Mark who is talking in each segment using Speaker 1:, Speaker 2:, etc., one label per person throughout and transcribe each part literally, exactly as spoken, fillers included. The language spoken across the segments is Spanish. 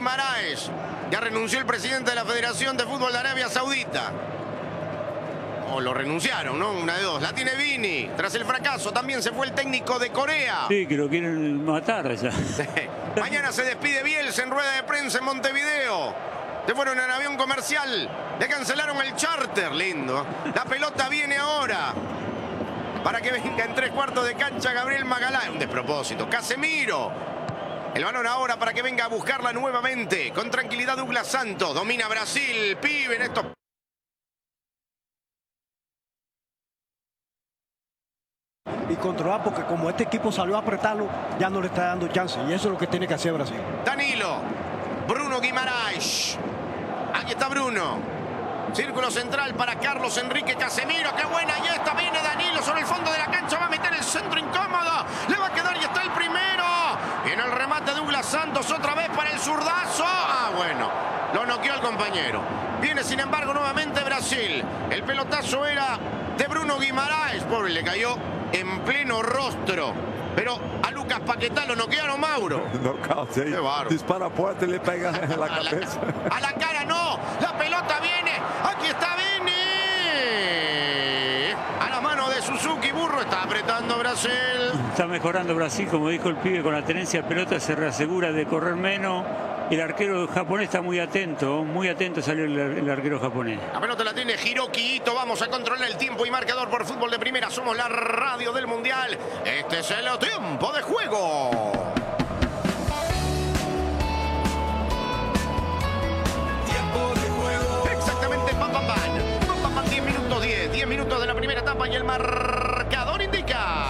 Speaker 1: Guimaraes. Ya renunció el presidente de la Federación de Fútbol de Arabia Saudita. O lo renunciaron, ¿no? Una de dos. La tiene Vini. Tras el fracaso también se fue el técnico de Corea.
Speaker 2: Sí, que lo quieren matar ya.
Speaker 1: Mañana se despide Bielsa en rueda de prensa en Montevideo. Se fueron en avión comercial. Le cancelaron el charter. Lindo. La pelota viene ahora. Para que venga en tres cuartos de cancha Gabriel Magalhães. Un despropósito. Casemiro. El balón ahora para que venga a buscarla nuevamente. Con tranquilidad Douglas Santos. Domina Brasil. Pibe en estos...
Speaker 3: Y controlar, porque como este equipo salió a apretarlo, ya no le está dando chance. Y eso es lo que tiene que hacer Brasil.
Speaker 1: Danilo. Bruno Guimaraes. Aquí está Bruno. Círculo central para Carlos Enrique Casemiro. ¡Qué buena! Y esta viene Danilo sobre el fondo de la cancha. Va a meter el centro incómodo. Le va a quedar y está el primero. Viene el remate Douglas Santos otra vez para el zurdazo. Ah, bueno. Lo noqueó el compañero. Viene, sin embargo, nuevamente Brasil. El pelotazo era de Bruno Guimaraes. Pobre, le cayó en pleno rostro. Pero a Lucas Paquetá lo noquearon, Mauro.
Speaker 4: Nocaute ahí. Dispara a puerta y le pega en la cabeza.
Speaker 1: A la, a la cara no. La pelota viene. Aquí está Vini. A la mano de Suzuki. Burro está apretando Brasil.
Speaker 2: Está mejorando Brasil, como dijo el pibe, con la tenencia de pelota se reasegura de correr menos. El arquero japonés está muy atento, muy atento salió el, el arquero japonés.
Speaker 1: La pelota la tiene Hiroki Ito. Vamos a controlar el tiempo y marcador por Fútbol de Primera. Somos la radio del Mundial. Este es el tiempo de juego. Tiempo de juego. Exactamente, pam, pam, pam. Pam, pam, pam, diez minutos diez. diez minutos de la primera etapa y el marcador indica.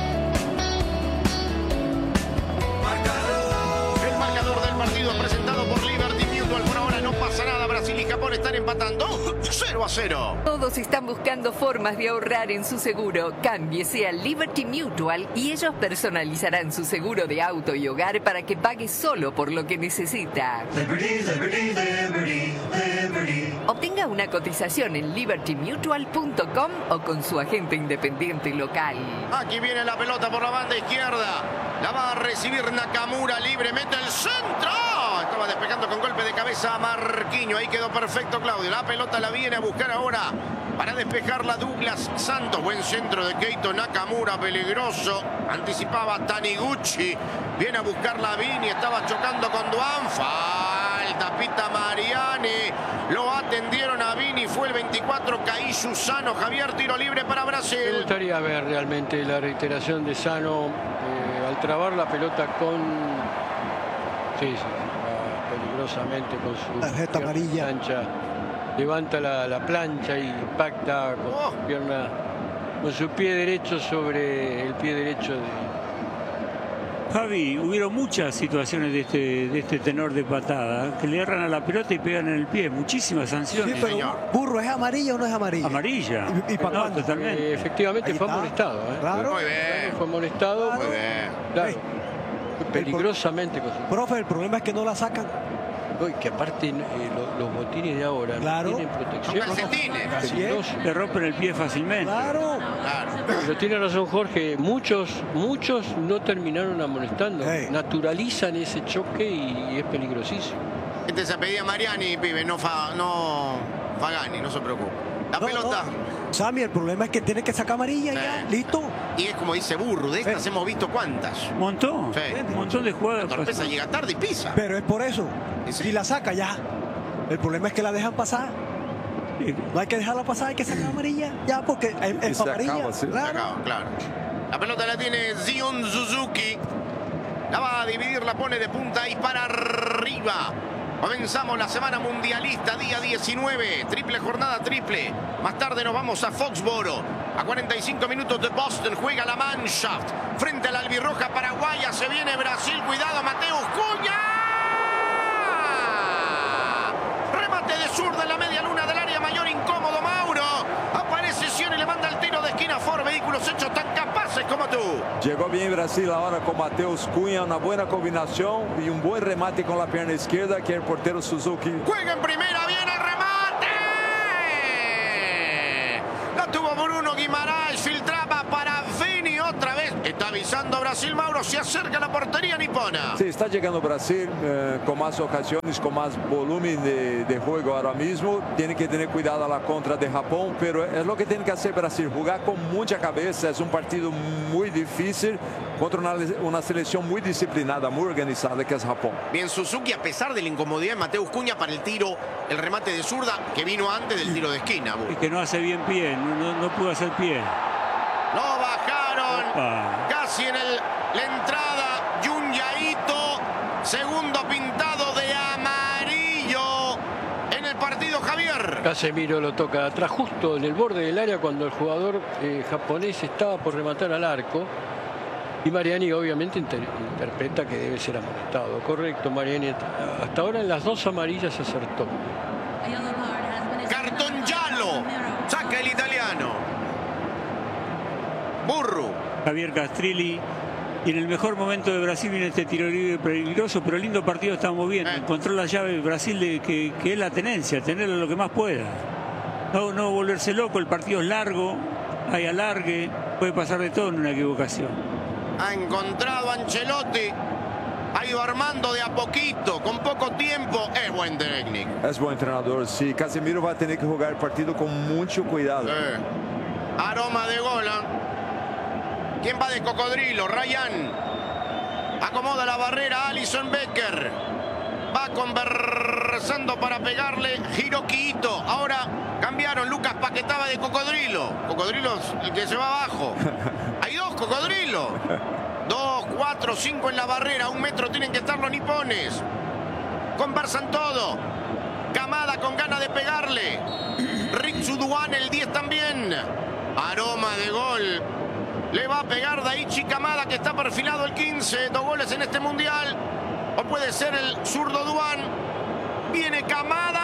Speaker 1: Partido presentado por Liberty Mutual. Por ahora no pasa nada. Brasil y Japón están empatando cero a cero.
Speaker 5: Todos están buscando formas de ahorrar en su seguro. Cámbiese a Liberty Mutual y ellos personalizarán su seguro de auto y hogar para que pague solo por lo que necesita.
Speaker 6: Liberty, Liberty, Liberty, Liberty.
Speaker 5: Obtenga una cotización en liberty mutual punto com o con su agente independiente local.
Speaker 1: Aquí viene la pelota por la banda izquierda. La va a recibir Nakamura libre. Mete el centro. Estaba despejando con golpe de cabeza a Marquinhos. Ahí quedó perfecto Claudio. La pelota la viene a buscar ahora para despejarla Douglas Santos. Buen centro de Keito Nakamura. Peligroso. Anticipaba Taniguchi. Viene a buscarla Vini. Estaba chocando con Duan. Falta. Pita Mariani. Lo atendieron a Vini. Fue el veinticuatro. Caí Sano. Javier, tiro libre para Brasil.
Speaker 7: Me gustaría ver realmente la reiteración de Sano. Eh, al trabar la pelota con... Sí, sí, peligrosamente con su
Speaker 3: tarjeta amarilla.
Speaker 7: Plancha. Levanta la, la plancha y impacta con
Speaker 1: oh.
Speaker 7: su pierna, con su pie derecho sobre el pie derecho de...
Speaker 2: Javi, hubieron muchas situaciones de este, de este tenor de patada que le erran a la pelota y pegan en el pie. Muchísimas sanciones.
Speaker 3: Sí, pero Burro, ¿es amarilla o no es amarilla?
Speaker 2: Amarilla.
Speaker 3: ¿Y, y para
Speaker 2: no,
Speaker 3: cuándo?
Speaker 2: totalmente.
Speaker 7: Eh, efectivamente
Speaker 3: Ahí
Speaker 7: fue
Speaker 3: está.
Speaker 7: amonestado. ¿eh?
Speaker 3: Claro.
Speaker 1: Muy bien.
Speaker 7: Fue amonestado.
Speaker 3: Claro.
Speaker 1: Muy bien.
Speaker 7: Claro. Peligrosamente con su...
Speaker 3: Profe, el problema es que no la sacan.
Speaker 7: Uy, que aparte eh, lo, los botines de ahora
Speaker 3: Claro.
Speaker 7: no tienen protección.
Speaker 1: Son calcetines.
Speaker 3: Así es.
Speaker 7: Peligroso.
Speaker 2: Le rompen el pie fácilmente.
Speaker 3: Claro.
Speaker 1: Claro.
Speaker 7: Pero tiene razón Jorge, muchos, muchos no terminaron amonestando.
Speaker 3: Hey.
Speaker 7: Naturalizan ese choque y, y es peligrosísimo.
Speaker 1: Este se pedía Mariani, pibe, no, fa, no Fagani, no se preocupe. La
Speaker 3: No,
Speaker 1: pelota.
Speaker 3: no. Sammy, el problema es que tiene que sacar amarilla y ya,
Speaker 1: Sí.
Speaker 3: listo.
Speaker 1: Y es como dice Burro, de estas
Speaker 3: Sí.
Speaker 1: hemos visto cuántas.
Speaker 2: Un montón.
Speaker 1: Sí.
Speaker 2: Un montón de jugadas.
Speaker 1: La torpeza llega tarde y pisa.
Speaker 3: Pero es por eso.
Speaker 1: Sí, sí.
Speaker 3: Si la saca ya. El problema es que la dejan pasar. No hay que dejarla pasar, hay que sacar amarilla. Ya, porque es,
Speaker 4: Y
Speaker 3: es
Speaker 4: se
Speaker 3: amarilla.
Speaker 4: acaba, sí.
Speaker 1: Se
Speaker 3: Claro.
Speaker 1: acaba, claro. La pelota la tiene Zion Suzuki. La va a dividir, la pone de punta y para arriba. Comenzamos la semana mundialista, día diecinueve. Triple jornada, triple. Más tarde nos vamos a Foxboro. A cuarenta y cinco minutos de Boston juega la Mannschaft. Frente a la albirroja paraguaya se viene Brasil. Cuidado, Mateus Cunha. Remate de zurda en la media luna del área mayor, incómodo Mauro. Aparece Sion y le manda el tiro de esquina. Ford, vehículos hechos tan capaces como tú.
Speaker 4: Llegó bien Brasil ahora con Mateus Cunha, una buena combinación y un buen remate con la pierna izquierda que el portero Suzuki.
Speaker 1: Juega en primera, viene el remate. La tuvo Bruno Guimaraes, filtraba para Vini otra vez. Está avanzando Brasil, Mauro, se acerca a la portería nipona.
Speaker 4: Sí, está llegando Brasil eh, con más ocasiones, con más volumen de, de juego ahora mismo. Tiene que tener cuidado a la contra de Japón, pero es lo que tiene que hacer Brasil, jugar con mucha cabeza. Es un partido muy difícil contra una, una selección muy disciplinada, muy organizada, que es Japón.
Speaker 1: Bien, Suzuki, a pesar de la incomodidad de Mateus Cunha para el tiro, el remate de zurda, que vino antes del tiro de esquina.
Speaker 2: Es que no hace bien pie, no, no, no pudo hacer pie.
Speaker 1: Lo bajaron.
Speaker 2: Opa.
Speaker 1: Casi en el, la entrada. Junya Ito, segundo pintado de amarillo en el partido, Javier.
Speaker 7: Casemiro lo toca atrás, justo en el borde del área, cuando el jugador eh, japonés estaba por rematar al arco. Y Mariani obviamente inter interpreta que debe ser amonestado. Correcto, Mariani. Hasta ahora en las dos amarillas acertó.
Speaker 1: Cartón giallo. Saca el italiano. Burru.
Speaker 2: Javier Castrilli. Y en el mejor momento de Brasil viene este tiro libre peligroso, pero lindo partido estamos viendo.
Speaker 1: Eh.
Speaker 2: Encontró la llave Brasil de que, que es la tenencia, tenerlo lo que más pueda. No, no volverse loco, el partido es largo, hay alargue, puede pasar de todo en una equivocación.
Speaker 1: Ha encontrado a Ancelotti. Ha ido armando de a poquito, con poco tiempo. Es buen técnico.
Speaker 4: Es buen entrenador, sí. Casemiro va a tener que jugar el partido con mucho cuidado.
Speaker 1: Eh. Aroma de gol. ¿eh? ¿Quién va de cocodrilo? Ryan. Acomoda la barrera Alison Becker. Va conversando para pegarle Hiroki Ito. Ahora cambiaron. Lucas Paquetá va de cocodrilo. Cocodrilo es el que se va abajo. Hay dos cocodrilos. Dos, cuatro, cinco en la barrera. A un metro tienen que estar los nipones. Conversan todo. Kamada con ganas de pegarle. Ritsu Duan, el diez también. Aroma de gol. Le va a pegar Daichi Kamada, que está perfilado el quince. Dos goles en este mundial. O puede ser el zurdo Duan. Viene Kamada.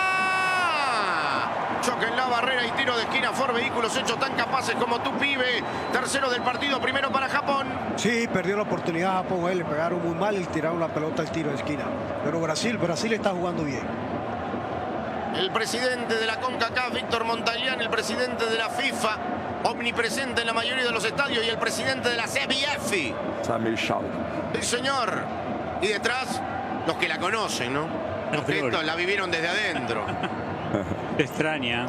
Speaker 1: Choque en la barrera y tiro de esquina. Ford Vehículos, hechos tan capaces como tú, pibe. Tercero del partido, primero para Japón.
Speaker 3: Sí, perdió la oportunidad Japón. Él le pegaron muy mal y tiraron la pelota al tiro de esquina. Pero Brasil, Brasil está jugando bien.
Speaker 1: El presidente de la CONCACAF, Víctor Montagliani, el presidente de la FIFA, omnipresente en la mayoría de los estadios, y el presidente de la C B F.
Speaker 4: Samir Shaw.
Speaker 1: Sí, señor. Y detrás, los que la conocen, ¿no? Los que esto la vivieron desde adentro.
Speaker 2: Extraña.